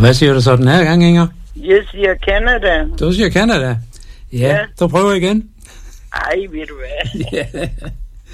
hvad siger du så den her gang, Inger? Jeg siger Canada. Du siger Canada? Ja, så prøver igen. Ej, ved du hvad? Ja.